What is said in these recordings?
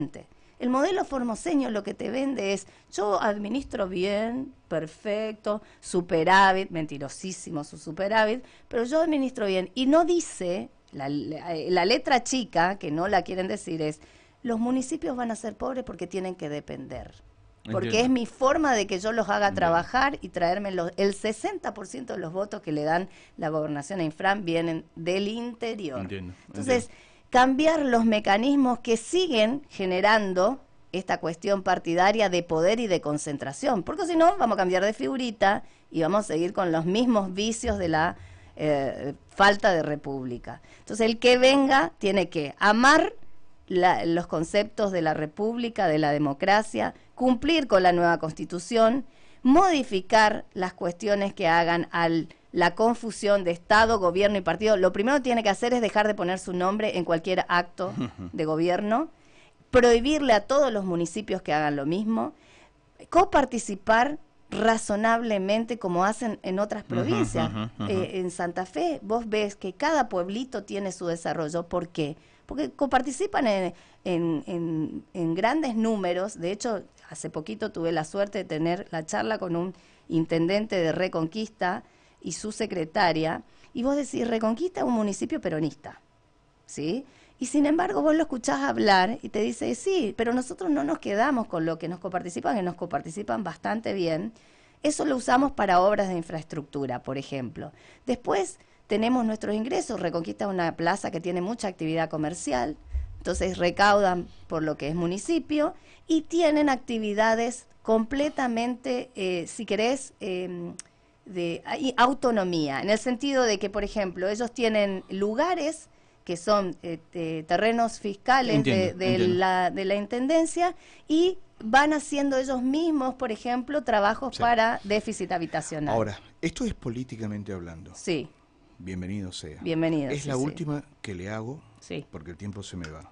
El modelo formoseño lo que te vende es, yo administro bien, perfecto, superávit, mentirosísimo su superávit, pero yo administro bien. Y no dice, la letra chica, que no la quieren decir, es, los municipios van a ser pobres porque tienen que depender. Porque Entiendo. es mi forma de que yo los haga trabajar y traerme el 60% de los votos que le dan la gobernación a Infran vienen del interior. Entiendo. Entonces, cambiar los mecanismos que siguen generando esta cuestión partidaria de poder y de concentración, porque si no vamos a cambiar de figurita y vamos a seguir con los mismos vicios de la falta de república. Entonces el que venga tiene que amar los conceptos de la república, de la democracia, cumplir con la nueva constitución, modificar las cuestiones que hagan la confusión de Estado, gobierno y partido. Lo primero que tiene que hacer es dejar de poner su nombre en cualquier acto de gobierno, prohibirle a todos los municipios que hagan lo mismo, coparticipar razonablemente como hacen en otras provincias. En Santa Fe vos ves que cada pueblito tiene su desarrollo. ¿Por qué? Porque coparticipan en grandes números. De hecho, hace poquito tuve la suerte de tener la charla con un intendente de Reconquista y su secretaria, y vos decís, Reconquista es un municipio peronista, ¿sí? Y sin embargo vos lo escuchás hablar y te dice, sí, pero nosotros no nos quedamos con lo que nos coparticipan, que nos coparticipan bastante bien. Eso lo usamos para obras de infraestructura, por ejemplo. Después tenemos nuestros ingresos. Reconquista es una plaza que tiene mucha actividad comercial, entonces recaudan por lo que es municipio y tienen actividades completamente, si querés, de autonomía, en el sentido de que, por ejemplo, ellos tienen lugares que son terrenos fiscales de la Intendencia y van haciendo ellos mismos, por ejemplo, trabajos para déficit habitacional. Ahora, esto es políticamente hablando. Sí. Bienvenido sea. Bienvenido. Es la última que le hago, sí, porque el tiempo se me va.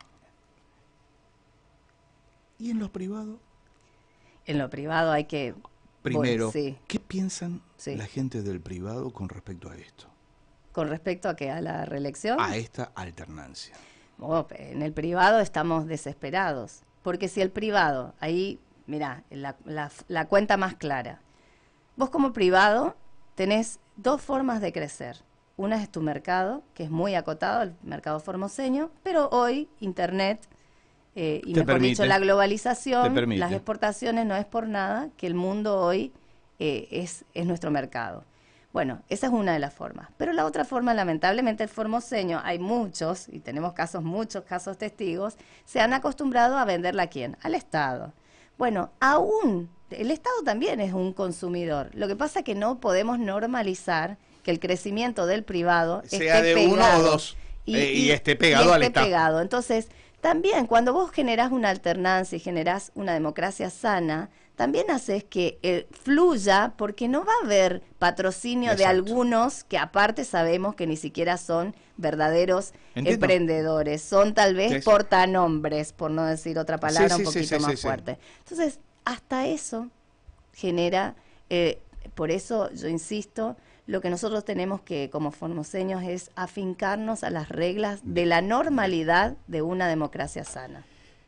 ¿Y en lo privado? En lo privado hay que... Primero, ¿qué piensan la gente del privado con respecto a esto? ¿Con respecto a qué? ¿A la reelección? A esta alternancia. Oh, en el privado estamos desesperados, porque si el privado, ahí, mirá, la cuenta más clara, vos como privado tenés dos formas de crecer. Una es tu mercado, que es muy acotado, el mercado formoseño, pero hoy Internet, y mejor dicho, la globalización, las exportaciones, no es por nada que el mundo hoy es nuestro mercado. Bueno, esa es una de las formas. Pero la otra forma, lamentablemente, el formoseño, hay muchos, y tenemos muchos casos testigos, se han acostumbrado a venderla ¿a quién? Al Estado. Bueno, aún, el Estado también es un consumidor. Lo que pasa es que no podemos normalizar que el crecimiento del privado sea esté de pegado, 1 o 2 y esté pegado al Estado. Entonces, también cuando vos generás una alternancia y generás una democracia sana, también haces que fluya, porque no va a haber patrocinio de algunos que aparte sabemos que ni siquiera son verdaderos emprendedores, son tal vez portanombres, por no decir otra palabra un poquito más fuerte. Entonces, hasta eso genera, por eso yo insisto, lo que nosotros tenemos que, como formoseños, es afincarnos a las reglas de la normalidad de una democracia sana.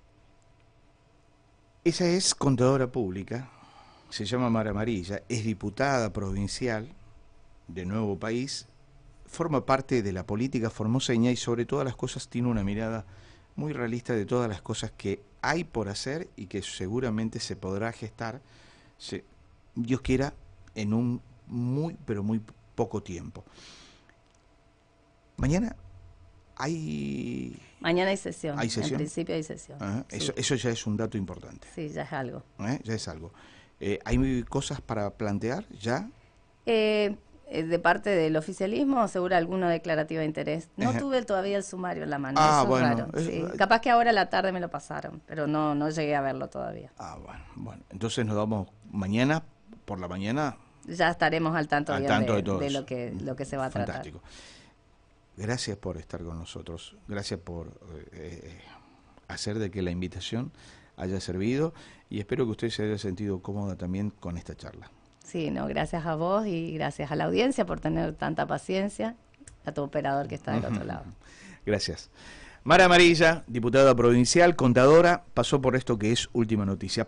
Ella es contadora pública, se llama Mar Amarilla, es diputada provincial de Nuevo País, forma parte de la política formoseña y sobre todas las cosas tiene una mirada muy realista de todas las cosas que hay por hacer y que seguramente se podrá gestar, Dios quiera, en un muy, pero muy poco tiempo. Mañana hay sesión. ¿Hay sesión? En principio hay sesión. Sí. Eso ya es un dato importante. Sí, ya es algo. Ya es algo. ¿Hay cosas para plantear ya? De parte del oficialismo, seguro alguno declarativo de interés. No tuve todavía el sumario en la mano. Eso es raro. Sí. Capaz que ahora a la tarde me lo pasaron, pero no llegué a verlo todavía. Bueno. Entonces nos vamos mañana, por la mañana. Ya estaremos al tanto de lo que se va a tratar. Fantástico. Gracias por estar con nosotros, gracias por hacer de que la invitación haya servido y espero que usted se haya sentido cómoda también con esta charla. Sí, gracias a vos y gracias a la audiencia por tener tanta paciencia, a tu operador que está del otro lado. Gracias. Mara Amarilla, diputada provincial, contadora, pasó por esto que es Última Noticia.